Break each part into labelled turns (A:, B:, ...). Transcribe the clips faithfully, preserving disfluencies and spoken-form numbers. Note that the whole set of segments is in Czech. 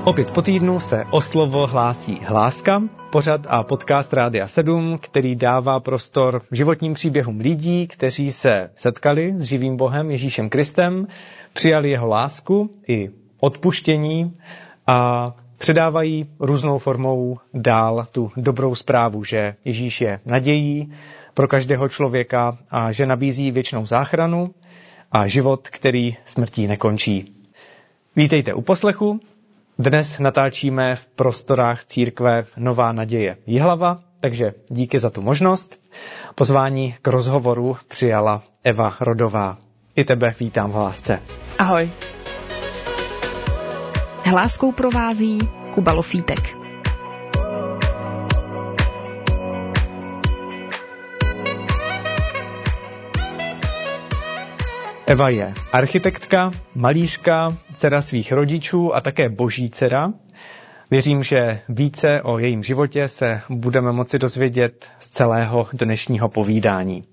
A: Opět po týdnu se o slovo hlásí Hláska, pořad a podcast Rádia sedm, který dává prostor životním příběhům lidí, kteří se setkali s živým Bohem Ježíšem Kristem, přijali jeho lásku i odpuštění a předávají různou formou dál tu dobrou zprávu, že Ježíš je nadějí pro každého člověka a že nabízí věčnou záchranu a život, který smrtí nekončí. Vítejte u poslechu. Dnes natáčíme v prostorách církve Nová naděje Jihlava, takže díky za tu možnost. Pozvání k rozhovoru přijala Eva Rodová. I tebe vítám v Hlásce.
B: Ahoj. Hláskou provází Kuba Lofítek.
A: Eva je architektka, malířka, dcera svých rodičů a také boží dcera. Věřím, že více o jejím životě se budeme moci dozvědět z celého dnešního povídání.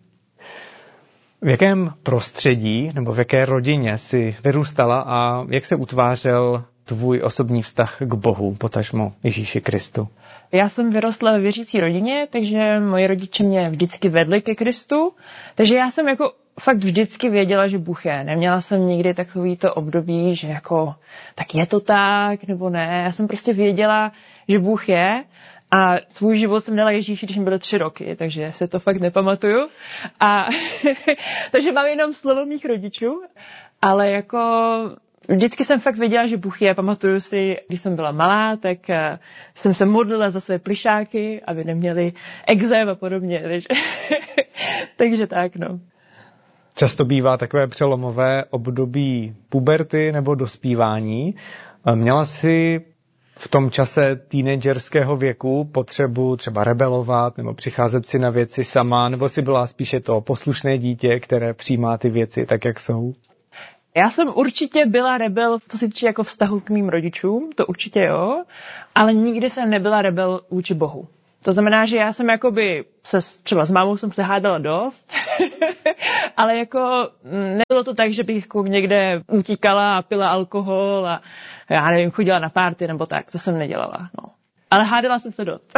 A: V jakém prostředí nebo v jaké rodině jsi vyrůstala a jak se utvářel tvůj osobní vztah k Bohu, potažmo Ježíši Kristu?
B: Já jsem vyrostla ve věřící rodině, takže moji rodiče mě vždycky vedli ke Kristu, takže já jsem jako fakt vždycky věděla, že Bůh je. Neměla jsem nikdy takovýto období, že jako tak je to tak, nebo ne. Já jsem prostě věděla, že Bůh je a svůj život jsem dala Ježíši, když mi byly tři roky, takže se to fakt nepamatuju. A takže mám jenom slovo mých rodičů, ale jako vždycky jsem fakt věděla, že Bůh je. Pamatuju si, když jsem byla malá, tak jsem se modlila za své plišáky, aby neměli exém a podobně. Takže, takže tak, no.
A: Často bývá takové přelomové období puberty nebo dospívání. Měla jsi v tom čase teenagerského věku potřebu třeba rebelovat nebo přicházet si na věci sama, nebo jsi byla spíše to poslušné dítě, které přijímá ty věci tak, jak jsou?
B: Já jsem určitě byla rebel, co se týče jako vztahu k mým rodičům, to určitě jo, ale nikdy jsem nebyla rebel vůči Bohu. To znamená, že já jsem jakoby se, třeba s mámou jsem se hádala dost, ale jako nebylo to tak, že bych jako někde utíkala a pila alkohol a já nevím, chodila na party nebo tak, to jsem nedělala, no. Ale hádala jsem se dost.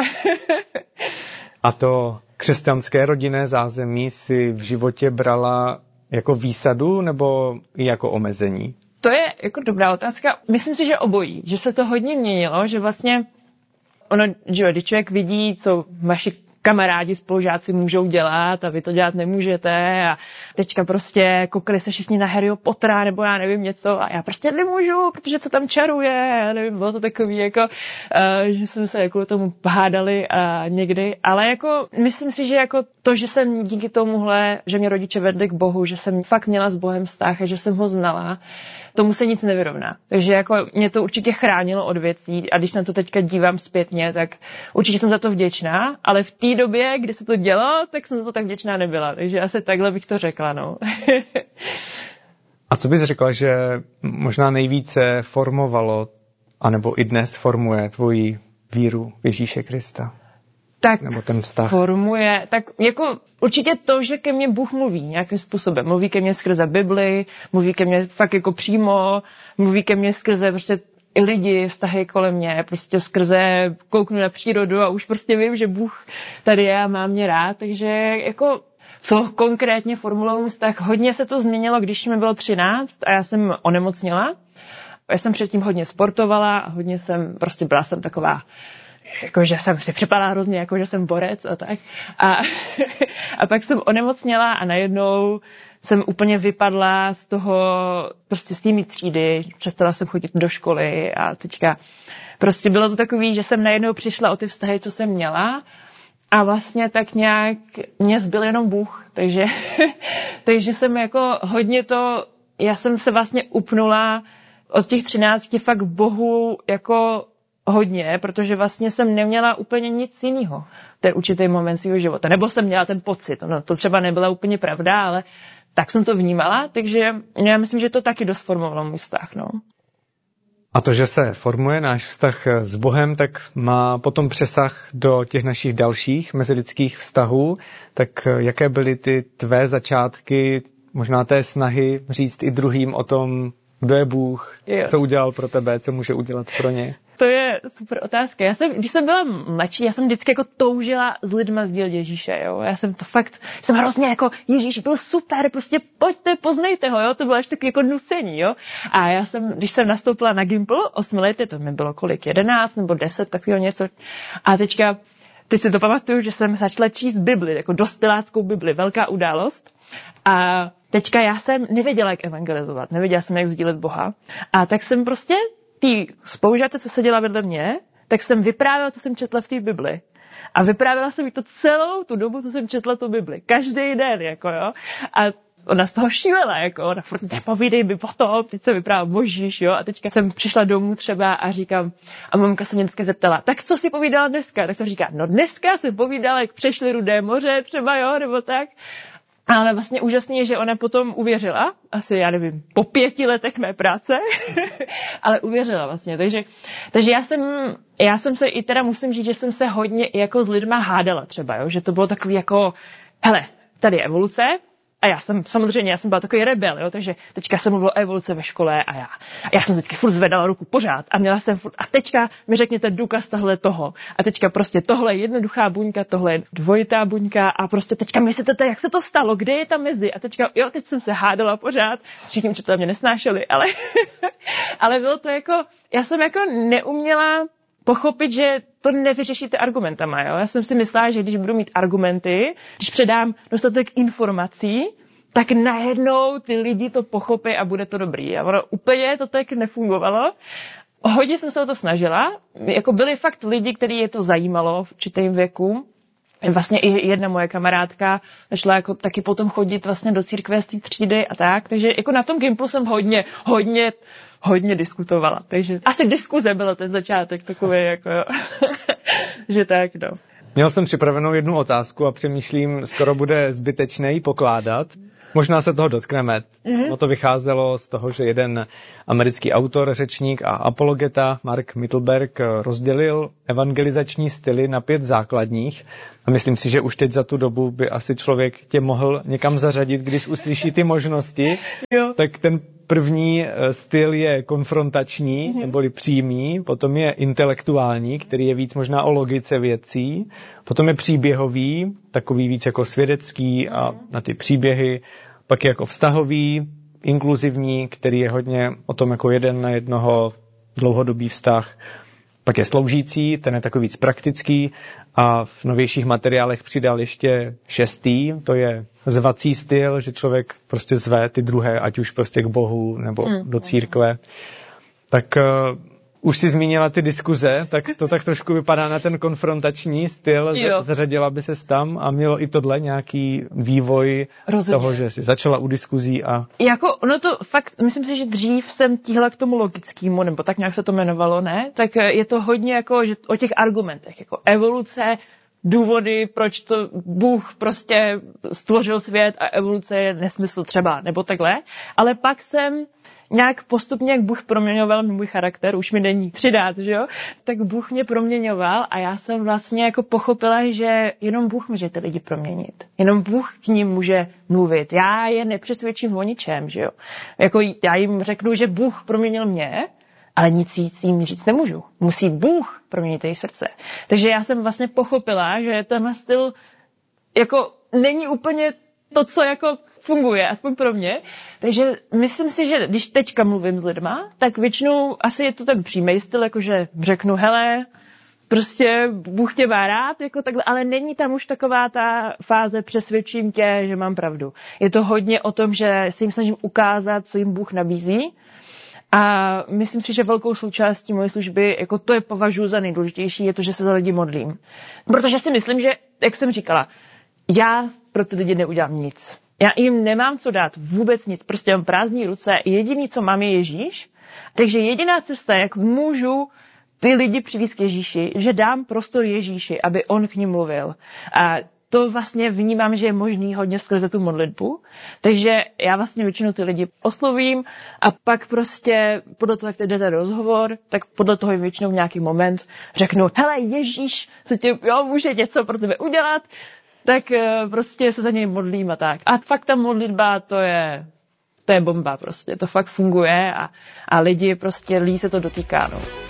A: A to křesťanské rodinné zázemí si v životě brala jako výsadu nebo i jako omezení?
B: To je jako dobrá otázka. Myslím si, že obojí, že se to hodně měnilo, že vlastně ono, že když člověk vidí, co vaši kamarádi, spolužáci můžou dělat a vy to dělat nemůžete a teďka prostě koukali se všichni na Harryho Pottera nebo já nevím něco a já prostě nemůžu, protože co tam čaruje, já nevím, bylo to takový jako, uh, že jsme se jako tomu hádali uh, někdy, ale jako myslím si, že jako to, že jsem díky tomuhle, že mě rodiče vedli k Bohu, že jsem fakt měla s Bohem vztah a že jsem ho znala, tomu se nic nevyrovná. Takže jako mě to určitě chránilo od věcí a když na to teďka dívám zpětně, tak určitě jsem za to vděčná, ale v té době, kdy se to dělo, tak jsem za to tak vděčná nebyla. Takže asi takhle bych to řekla, no.
A: A co bys řekla, že možná nejvíce formovalo, anebo i dnes formuje tvoji víru v Ježíše Krista?
B: Tak
A: nebo ten vztah
B: formuje, tak jako určitě to, že ke mně Bůh mluví nějakým způsobem. Mluví ke mně skrze Bibli, mluví ke mně fakt jako přímo, mluví ke mně skrze prostě i lidi, vztahy kolem mě, prostě skrze kouknu na přírodu a už prostě vím, že Bůh tady je a má mě rád, takže jako co konkrétně formuloval vztah, hodně se to změnilo, když mi bylo třináct a já jsem onemocněla. Já jsem předtím hodně sportovala a hodně jsem, prostě byla jsem taková jakože jsem si připadala hrozně, jakože jsem borec a tak. A, a pak jsem onemocněla a najednou jsem úplně vypadla z toho, prostě z té mý třídy, přestala jsem chodit do školy a teďka prostě bylo to takový, že jsem najednou přišla o ty vztahy, co jsem měla a vlastně tak nějak mě zbyl jenom Bůh, takže, takže jsem jako hodně to, já jsem se vlastně upnula od těch třinácti fakt Bohu jako hodně, protože vlastně jsem neměla úplně nic jiného v ten určitý moment svého života. Nebo jsem měla ten pocit. No, to třeba nebyla úplně pravda, ale tak jsem to vnímala, takže já myslím, že to taky dost formovalo můj vztah. No.
A: A to, že se formuje náš vztah s Bohem, tak má potom přesah do těch našich dalších mezilidských vztahů. Tak jaké byly ty tvé začátky, možná té snahy říct i druhým o tom, Kdo je Bůh?
B: Jo.
A: Co udělal pro tebe? Co může udělat pro ně?
B: To je super otázka. Já jsem, když jsem byla mladší, já jsem vždycky jako toužila s lidma sdílet Ježíše, jo. Já jsem to fakt, jsem hrozně jako, Ježíš byl super, prostě pojďte, poznejte ho, jo. To bylo až taky jako nucení, jo. A já jsem, když jsem nastoupila na Gimpl, osmi lety, to mi bylo kolik, jedenáct nebo deset, takového něco. A teďka, teď si to pamatuju, že jsem začala číst Bibli, jako dospěláckou Bibli, velká událost. A teďka já jsem nevěděla, jak evangelizovat, nevěděla jsem, jak sdílet Boha. A tak jsem prostě tý spolužáce, co seděla vedle mě, tak jsem vyprávěla, co jsem četla v té Bibli. A vyprávěla jsem jí to celou tu dobu, co jsem četla tu Bibli. Každý den, jako jo. A ona z toho šílela, jako ona furt nepovídej mi potom, teď se vyprávěla Možíš, jo. A teďka jsem přišla domů třeba a říkám, a mamka se mě dneska zeptala, tak co jsi povídala dneska? Tak jsem říká, no dneska jsem povídala, jak přešli Rudé moře třeba, jo, nebo tak. Ale vlastně úžasný je, že ona potom uvěřila, asi, já nevím, po pěti letech mé práce, ale uvěřila vlastně. Takže, takže já, jsem, já jsem se i teda musím říct, že jsem se hodně jako s lidma hádala třeba, jo? Že to bylo takový jako, hele, tady je evoluce, a já jsem, samozřejmě, já jsem byla takový rebel, jo, takže teďka jsem mluvila o evoluce ve škole a já, a já jsem vždycky furt zvedala ruku pořád a měla jsem furt, a teďka mi řekněte důkaz tohle toho. A teďka prostě tohle je jednoduchá buňka, tohle je dvojitá buňka a prostě teďka myslíte, jak se to stalo, kde je tam mezi? A teďka, jo, teď jsem se hádala pořád, všichni učitelé mě nesnášeli, ale, ale bylo to jako, já jsem jako neuměla pochopit, že to nevyřešíte argumentama. Jo? Já jsem si myslela, že když budu mít argumenty, když předám dostatek informací, tak najednou ty lidi to pochopí a bude to dobrý. A ono úplně to tak nefungovalo. Hodně jsem se o to snažila. Jako byli fakt lidi, který je to zajímalo v určitém věku. Vlastně i jedna moje kamarádka začala jako taky potom chodit vlastně do církve z té třídy a tak. Takže jako na tom Gimplu jsem hodně, hodně hodně diskutovala. Takže asi diskuze bylo ten začátek takový, jako jo. Že tak, no.
A: Měl jsem připravenou jednu otázku a přemýšlím, skoro bude zbytečné ji pokládat. Možná se toho dotkneme. Mm-hmm. No to vycházelo z toho, že jeden americký autor, řečník a apologeta Mark Mittelberg rozdělil evangelizační styly na pět základních. A myslím si, že už teď za tu dobu by asi člověk tě mohl někam zařadit, když uslyší ty možnosti. Jo. Tak ten první styl je konfrontační, mm-hmm. neboli přímý, potom je intelektuální, který je víc možná o logice věcí, potom je příběhový, takový víc jako svědecký a na ty příběhy, pak je jako vztahový, inkluzivní, který je hodně o tom jako jeden na jednoho dlouhodobý vztah, pak je sloužící, ten je takový víc praktický a v novějších materiálech přidal ještě šestý, to je zvací styl, že člověk prostě zve ty druhé, ať už prostě k Bohu nebo mm. do církve. Tak uh, už si zmínila ty diskuze, tak to tak trošku vypadá na ten konfrontační styl, jo. Zařadila by ses tam a mělo i tohle nějaký vývoj Rozhodně. Toho, že jsi začala u diskuzí a...
B: Jako, ono to fakt, myslím si, že dřív jsem tíhla k tomu logickému, nebo tak nějak se to jmenovalo, ne? Tak je to hodně jako, že o těch argumentech, jako evoluce, důvody, proč to Bůh prostě stvořil svět a evoluce je nesmysl třeba, nebo takhle. Ale pak jsem nějak postupně, jak Bůh proměňoval můj charakter, už mi není třináct, že jo, tak Bůh mě proměňoval a já jsem vlastně jako pochopila, že jenom Bůh může ty lidi proměnit. Jenom Bůh k ním může mluvit. Já je nepřesvědčím o ničem, že jo. Jako já jim řeknu, že Bůh proměnil mě, ale nic jim říct nemůžu. Musí Bůh proměnit její srdce. Takže já jsem vlastně pochopila, že tenhle styl jako není úplně to, co jako funguje, aspoň pro mě. Takže myslím si, že když teďka mluvím s lidma, tak většinou asi je to ten přímý styl, jakože řeknu, hele, prostě Bůh tě má rád, jako takhle, ale není tam už taková ta fáze přesvědčím tě, že mám pravdu. Je to hodně o tom, že se jim snažím ukázat, co jim Bůh nabízí. A myslím si, že velkou součástí moje služby, jako to je považuji za nejdůležitější, je to, že se za lidi modlím. Protože si myslím, že, jak jsem říkala, já pro ty lidi neudělám nic. Já jim nemám co dát, vůbec nic, prostě mám prázdné ruce, jediný, co mám, je Ježíš. Takže jediná cesta, jak můžu ty lidi přivést k Ježíši, že dám prostor Ježíši, aby on k ním mluvil. A to vlastně vnímám, že je možný hodně skrze tu modlitbu. Takže já vlastně většinou ty lidi oslovím a pak prostě podle toho, jak teď jde ten rozhovor, tak podle toho jim většinou v nějaký moment řeknu, hele Ježíš, se tě, jo, může něco pro tebe udělat, tak prostě se za něj modlím a tak. A fakt ta modlitba, to je, to je bomba prostě, to fakt funguje a, a lidi prostě, lidí se to dotýká, no.